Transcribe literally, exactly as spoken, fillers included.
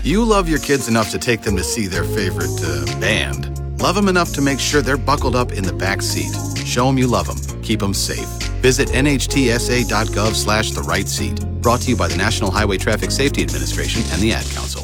You love your kids enough to take them to see their favorite uh, band. Love them enough to make sure they're buckled up in the back seat. Show them you love them. Keep them safe. Visit nhtsa.gov slash the right seat. Brought to you by the National Highway Traffic Safety Administration and the Ad Council.